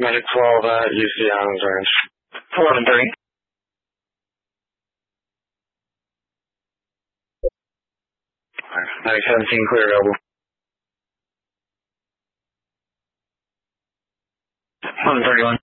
Medic 12 at UC Adams Ranch. 11:30. Medic 17, clear available. 11:31.